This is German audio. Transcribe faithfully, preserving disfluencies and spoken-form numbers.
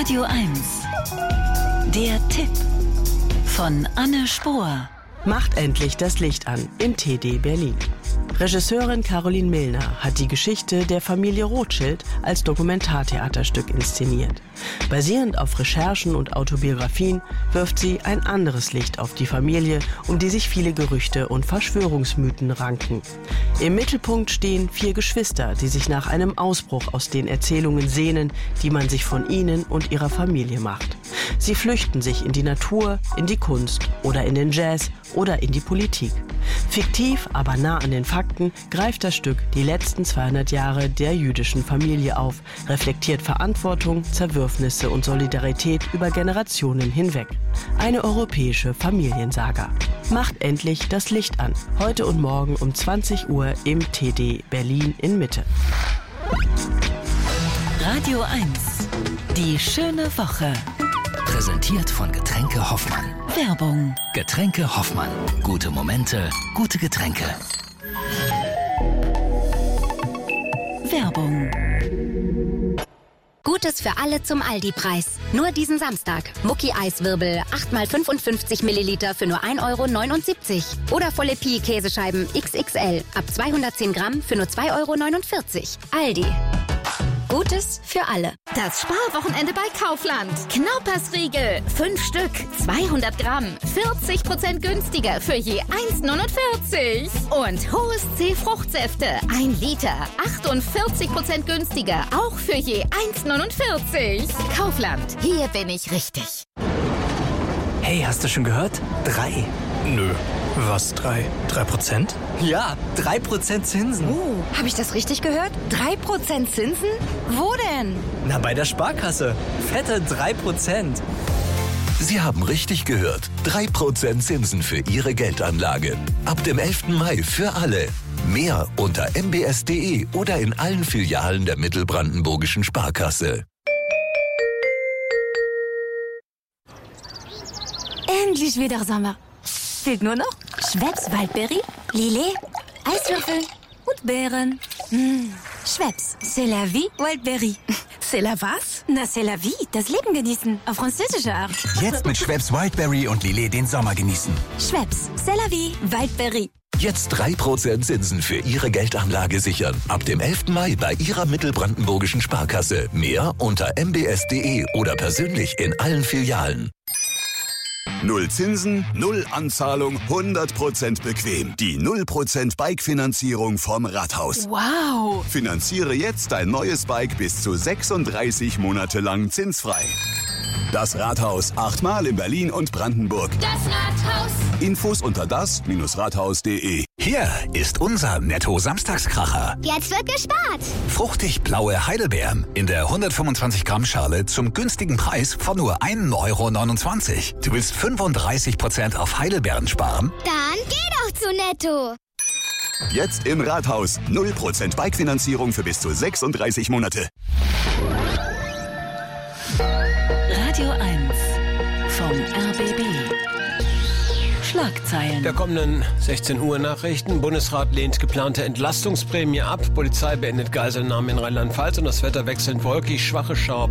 Radio eins. Der Tipp von Anne Spohr. Macht endlich das Licht an im T D Berlin. Regisseurin Caroline Milner hat die Geschichte der Familie Rothschild als Dokumentartheaterstück inszeniert. Basierend auf Recherchen und Autobiografien wirft sie ein anderes Licht auf die Familie, um die sich viele Gerüchte und Verschwörungsmythen ranken. Im Mittelpunkt stehen vier Geschwister, die sich nach einem Ausbruch aus den Erzählungen sehnen, die man sich von ihnen und ihrer Familie macht. Sie flüchten sich in die Natur, in die Kunst oder in den Jazz oder in die Politik. Fiktiv, aber nah an den Fakten greift das Stück die letzten zweihundert Jahre der jüdischen Familie auf, reflektiert Verantwortung, Zerwürfnisse und Solidarität über Generationen hinweg. Eine europäische Familiensaga. Macht endlich das Licht an. Heute und morgen um zwanzig Uhr im T D Berlin in Mitte. Radio eins. Die schöne Woche. Präsentiert von Getränke Hoffmann. Werbung. Getränke Hoffmann. Gute Momente, gute Getränke. Werbung. Gutes für alle zum Aldi-Preis. Nur diesen Samstag. Mucki-Eiswirbel acht mal fünfundfünfzig Milliliter für nur ein Euro neunundsiebzig. Oder volle Pi-Käsescheiben X X L ab zweihundertzehn Gramm für nur zwei Euro neunundvierzig. Aldi. Gutes für alle. Das Sparwochenende bei Kaufland. Knaupersriegel. Fünf Stück. zweihundert Gramm. vierzig Prozent günstiger für je eins neunundvierzig. Und Hohes C Fruchtsäfte. Ein Liter. achtundvierzig Prozent günstiger. Auch für je eins neunundvierzig. Kaufland. Hier bin ich richtig. Hey, hast du schon gehört? Drei. Nö. Was, drei? Drei Prozent? Ja, drei Prozent Zinsen. Oh, habe ich das richtig gehört? Drei Prozent Zinsen? Wo denn? Na, bei der Sparkasse. Fette drei Prozent. Sie haben richtig gehört. drei Prozent Zinsen für Ihre Geldanlage. Ab dem elften Mai für alle. Mehr unter m b s punkt d e oder in allen Filialen der Mittelbrandenburgischen Sparkasse. Endlich wieder Sommer. Fehlt nur noch Schweppes Waldbeere, Lillet, Eiswürfel und Beeren. Mmh. Schweppes, c'est la vie, Waldbeere. C'est la was? Na, c'est la vie, das Leben genießen, auf französische Art. Jetzt mit Schweppes Wildberry und Lillet den Sommer genießen. Schweppes, c'est la vie, Waldbeere. Jetzt drei Prozent Zinsen für Ihre Geldanlage sichern. Ab dem elften Mai bei Ihrer Mittelbrandenburgischen Sparkasse. Mehr unter m b s punkt d e oder persönlich in allen Filialen. Null Zinsen, null Anzahlung, hundert Prozent bequem. Die null Prozent Bike-Finanzierung vom Rathaus. Wow! Finanziere jetzt dein neues Bike bis zu sechsunddreißig Monate lang zinsfrei. Das Rathaus, achtmal in Berlin und Brandenburg. Das Rathaus. Infos unter das Rathaus punkt de. Hier ist unser Netto-Samstagskracher. Jetzt wird gespart. Fruchtig blaue Heidelbeeren in der hundertfünfundzwanzig Gramm Schale zum günstigen Preis von nur ein Euro neunundzwanzig. Du willst fünfunddreißig Prozent auf Heidelbeeren sparen? Dann geh doch zu Netto. Jetzt im Rathaus. null Prozent Bike-Finanzierung für bis zu sechsunddreißig Monate. Radio eins vom R B B. Schlagzeilen. Der kommenden sechzehn Uhr Nachrichten. Bundesrat lehnt geplante Entlastungsprämie ab. Polizei beendet Geiselnahmen in Rheinland-Pfalz und das Wetter wechselnd wolkig. Schwache Schauer